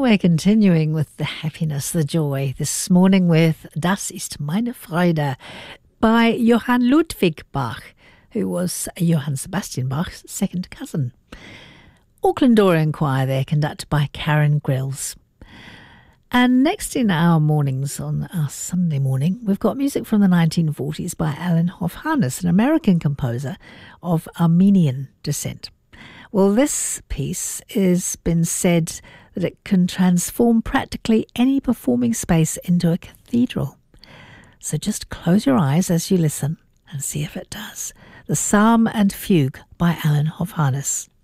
we're continuing with the happiness, the joy, this morning with Das ist meine Freude by Johann Ludwig Bach, who was Johann Sebastian Bach's second cousin. Auckland Dorian Choir there, conducted by Karen Grills. And next in our mornings, on our Sunday morning, we've got music from the 1940s by Alan Hofhannes, an American composer of Armenian descent. Well, this piece has been said that it can transform practically any performing space into a cathedral. So just close your eyes as you listen and see if it does. The Psalm and Fugue by Alan Hofhannes.